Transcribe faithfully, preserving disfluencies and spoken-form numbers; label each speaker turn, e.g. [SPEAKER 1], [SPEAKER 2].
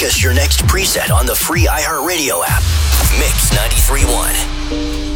[SPEAKER 1] Make us your next preset on the free iHeartRadio app. Mix ninety-three point one.